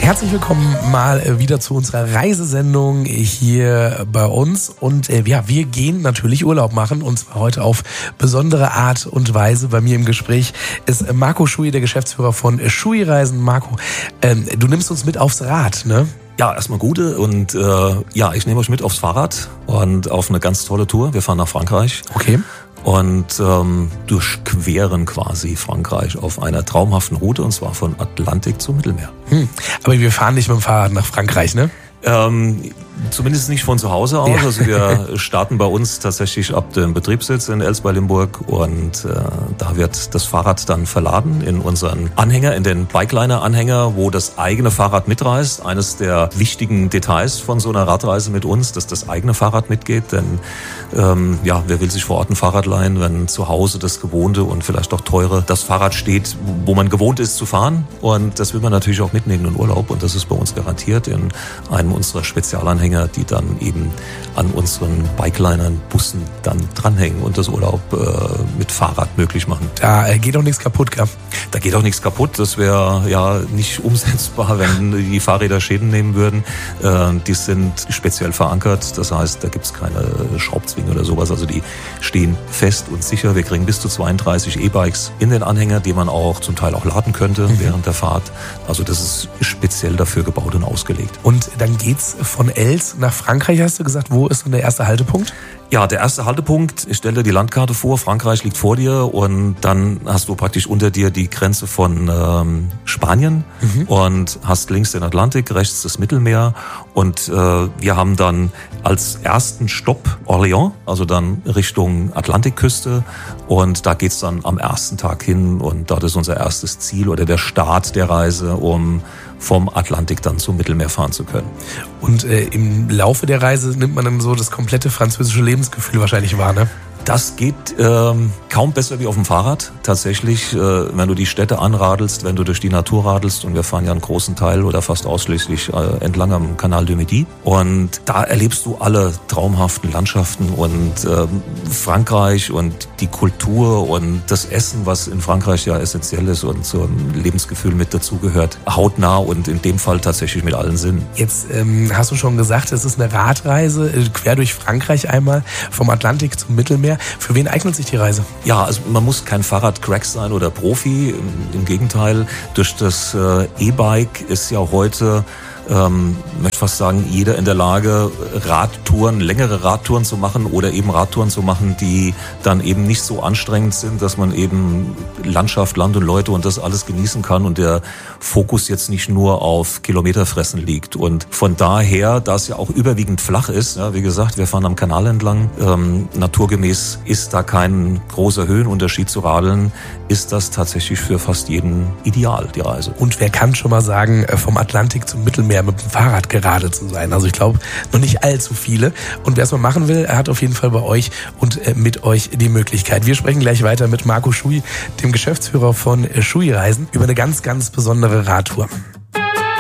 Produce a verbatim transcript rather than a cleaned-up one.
Herzlich willkommen mal wieder zu unserer Reisesendung hier bei uns. Und äh, ja, wir gehen natürlich Urlaub machen und zwar heute auf besondere Art und Weise. Bei mir im Gespräch ist Marco Schui, der Geschäftsführer von Schui Reisen. Marco, ähm, du nimmst uns mit aufs Rad, ne? Ja, erstmal Gute und äh, ja, ich nehme euch mit aufs Fahrrad und auf eine ganz tolle Tour. Wir fahren nach Frankreich. Okay. Und ähm, durchqueren quasi Frankreich auf einer traumhaften Route, und zwar von Atlantik zum Mittelmeer. Hm. Aber wir fahren nicht mit dem Fahrrad nach Frankreich, ne? Ähm, zumindest nicht von zu Hause aus. Ja. Also wir starten bei uns tatsächlich ab dem Betriebssitz in Elsbeil-Limburg und äh, da wird das Fahrrad dann verladen in unseren Anhänger, in den Bikeliner-Anhänger, wo das eigene Fahrrad mitreist. Eines der wichtigen Details von so einer Radreise mit uns, dass das eigene Fahrrad mitgeht, denn ähm, ja, wer will sich vor Ort ein Fahrrad leihen, wenn zu Hause das gewohnte und vielleicht auch teure das Fahrrad steht, wo man gewohnt ist zu fahren, und das will man natürlich auch mitnehmen in Urlaub, und das ist bei uns garantiert in einem unserer Spezialanhänger, die dann eben an unseren Bikelinern, Bussen dann dranhängen und das Urlaub äh, mit Fahrrad möglich machen. Da äh, geht auch nichts kaputt, gell? Da geht auch nichts kaputt. Das wäre ja nicht umsetzbar, wenn die Fahrräder Schäden nehmen würden. Äh, die sind speziell verankert. Das heißt, da gibt's keine Schraubzwinge oder sowas. Also die stehen fest und sicher. Wir kriegen bis zu zweiunddreißig E-Bikes in den Anhänger, die man auch zum Teil auch laden könnte mhm. während der Fahrt. Also das ist speziell dafür gebaut und ausgelegt. Und dann geht's von Els nach Frankreich, hast du gesagt. Wo ist denn der erste Haltepunkt? Ja, der erste Haltepunkt, ich stelle dir die Landkarte vor, Frankreich liegt vor dir und dann hast du praktisch unter dir die Grenze von ähm, Spanien mhm. und hast links den Atlantik, rechts das Mittelmeer, und äh, wir haben dann als ersten Stopp Orléans, also dann Richtung Atlantikküste, und da geht's dann am ersten Tag hin und dort ist unser erstes Ziel oder der Start der Reise, um vom Atlantik dann zum Mittelmeer fahren zu können. Und äh, im Laufe der Reise nimmt man dann so das komplette französische Lebensgefühl wahrscheinlich wahr, ne? Das geht ähm, kaum besser wie auf dem Fahrrad. Tatsächlich, äh, wenn du die Städte anradelst, wenn du durch die Natur radelst, und wir fahren ja einen großen Teil oder fast ausschließlich äh, entlang am Canal du Midi. Und da erlebst du alle traumhaften Landschaften und äh, Frankreich und die Kultur und das Essen, was in Frankreich ja essentiell ist und zum Lebensgefühl mit dazugehört, hautnah und in dem Fall tatsächlich mit allen Sinnen. Jetzt ähm, hast du schon gesagt, es ist eine Radreise äh, quer durch Frankreich einmal, vom Atlantik zum Mittelmeer. Für wen eignet sich die Reise? Ja, also man muss kein Fahrradcrack sein oder Profi. Im, im Gegenteil, durch das äh, E-Bike ist ja heute, ähm, möchte fast sagen, jeder in der Lage, Radtouren, längere Radtouren zu machen oder eben Radtouren zu machen, die dann eben nicht so anstrengend sind, dass man eben Landschaft, Land und Leute und das alles genießen kann und der Fokus jetzt nicht nur auf Kilometerfressen liegt. Und von daher, da es ja auch überwiegend flach ist, ja, wie gesagt, wir fahren am Kanal entlang, ähm, naturgemäß ist da kein großer Höhenunterschied zu radeln, ist das tatsächlich für fast jeden ideal, die Reise. Und wer kann schon mal sagen, vom Atlantik zum Mittelmeer mit dem Fahrrad geradelt zu sein? Also ich glaube, noch nicht allzu viele. Und wer es mal machen will, er hat auf jeden Fall bei euch und mit euch die Möglichkeit. Wir sprechen gleich weiter mit Marco Schui, dem Geschäftsführer von Schui Reisen, über eine ganz, ganz besondere Radtour.